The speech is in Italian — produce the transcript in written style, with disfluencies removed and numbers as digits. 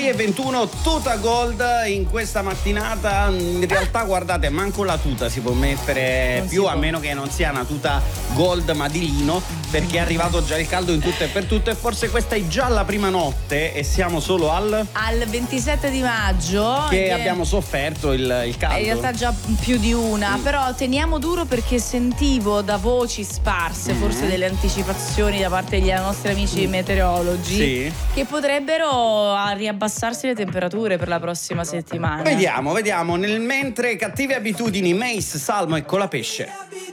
6:21, tuta gold in questa mattinata. In realtà guardate, manco la tuta si può mettere Non più, si a può. meno che non sia una tuta gold ma di lino, perché è arrivato già il caldo in tutto e per tutto. E forse questa è già la prima notte e siamo solo al 27 di maggio che abbiamo sofferto il caldo. in realtà già più di una, però teniamo duro perché sentivo da voci sparse, forse delle anticipazioni da parte degli nostri amici meteorologi, Sì. che potrebbero riabbassarsi le temperature per la prossima settimana. Vediamo. Nel mentre cattive abitudini, Mace, Salmo e Colapesce.